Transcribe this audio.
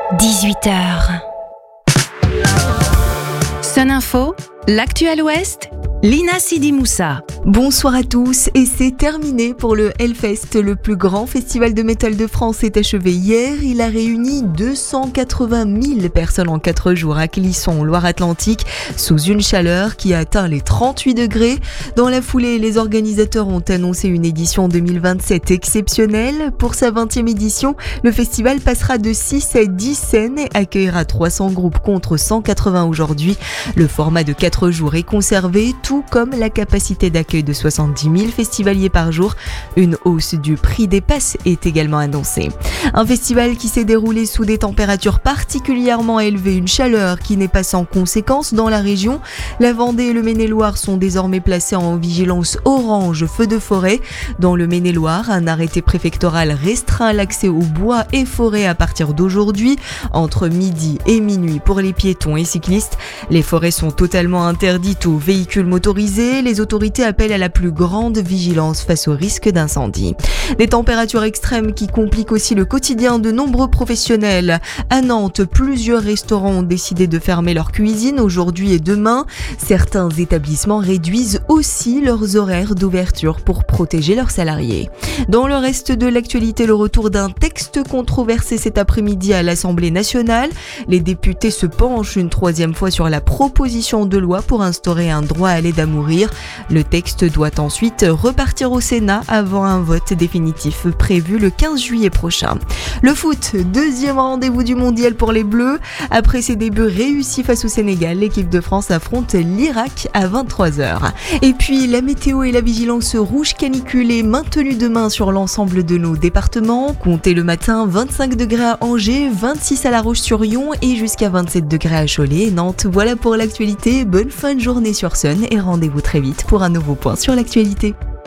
18h. Sun Info, l'actu à l'Ouest, Lina Sidi Moussa. Bonsoir à tous, et c'est terminé pour le Hellfest. Le plus grand festival de métal de France est achevé hier. Il a réuni 280 000 personnes en 4 jours à Clisson, Loire-Atlantique, sous une chaleur qui a atteint les 38 degrés. Dans la foulée, les organisateurs ont annoncé une édition 2027 exceptionnelle. Pour sa 20e édition, le festival passera de 6 à 10 scènes et accueillera 300 groupes contre 180 aujourd'hui. Le format de 4 jours est conservé, tout comme la capacité d'accueil de 70 000 festivaliers par jour. Une hausse du prix des passes est également annoncée. Un festival qui s'est déroulé sous des températures particulièrement élevées, une chaleur qui n'est pas sans conséquences dans la région. La Vendée et le Maine-et-Loire sont désormais placés en vigilance orange feu de forêt. Dans le Maine-et-Loire, un arrêté préfectoral restreint l'accès aux bois et forêts à partir d'aujourd'hui, entre midi et minuit pour les piétons et cyclistes. Les forêts sont totalement interdites aux véhicules motorisés. Les autorités appellent à la plus grande vigilance face au risque d'incendie. Des températures extrêmes qui compliquent aussi le quotidien de nombreux professionnels. À Nantes, plusieurs restaurants ont décidé de fermer leur cuisine aujourd'hui et demain. Certains établissements réduisent aussi leurs horaires d'ouverture pour protéger leurs salariés. Dans le reste de l'actualité, le retour d'un texte controversé cet après-midi à l'Assemblée nationale. Les députés se penchent une 3e fois sur la proposition de loi pour instaurer un droit à l'aide à mourir. Le texte doit ensuite repartir au Sénat avant un vote définitif prévu le 15 juillet prochain. Le foot, 2e rendez-vous du mondial pour les Bleus. Après ses débuts réussis face au Sénégal, l'équipe de France affronte l'Irak à 23h. Et puis la météo et la vigilance rouge canicule est maintenue demain sur l'ensemble de nos départements. Comptez le matin 25 degrés à Angers, 26 à La Roche-sur-Yon et jusqu'à 27 degrés à Cholet et Nantes. Voilà pour l'actualité. Bonne fin de journée sur Sun et rendez-vous très vite pour un nouveau point sur l'actualité.